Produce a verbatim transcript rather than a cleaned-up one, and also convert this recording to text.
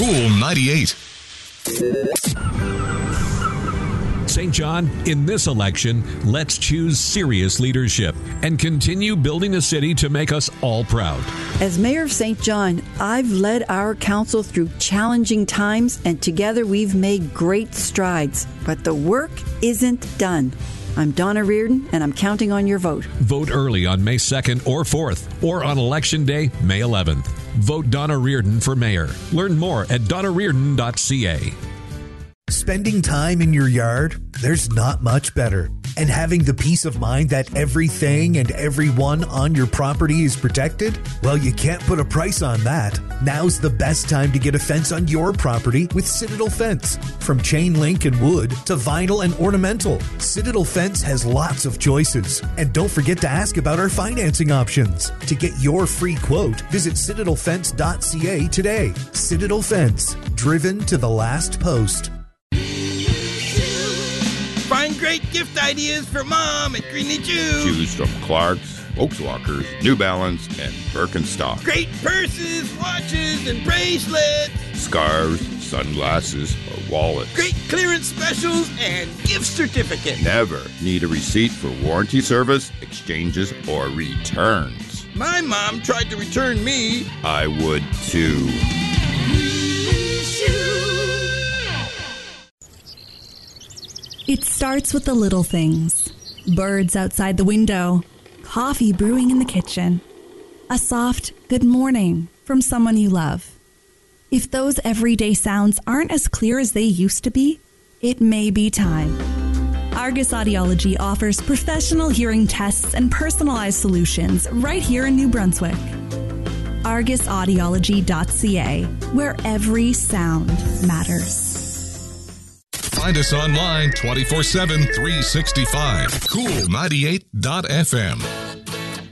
Cool ninety-eight. Saint John, in this election, let's choose serious leadership and continue building a city to make us all proud. As mayor of Saint John, I've led our council through challenging times, and together we've made great strides. But the work isn't done. I'm Donna Reardon, and I'm counting on your vote. Vote early on May second or fourth, or on Election Day, May eleventh. Vote Donna Reardon for mayor. Learn more at donna reardon dot c a. Spending time in your yard, there's not much better. And having the peace of mind that everything and everyone on your property is protected? Well, you can't put a price on that. Now's the best time to get a fence on your property with Citadel Fence. From chain link and wood to vinyl and ornamental, Citadel Fence has lots of choices. And don't forget to ask about our financing options. To get your free quote, visit citadel fence dot c a today. Citadel Fence, driven to the last post. Find great gift ideas for Mom at Greenlee Jew. Choose from Clark's, Volkswagen, New Balance, and Birkenstock. Great purses, watches, and bracelets. Scarves, sunglasses, or wallets. Great clearance specials and gift certificates. Never need a receipt for warranty service, exchanges, or returns. My mom tried to return me. I would too. It starts with the little things. Birds outside the window, coffee brewing in the kitchen, a soft good morning from someone you love. If those everyday sounds aren't as clear as they used to be, it may be time. Argus Audiology offers professional hearing tests and personalized solutions right here in New Brunswick. argus audiology dot c a, where every sound matters. Find us online twenty-four seven, three sixty-five. cool ninety-eight dot f m.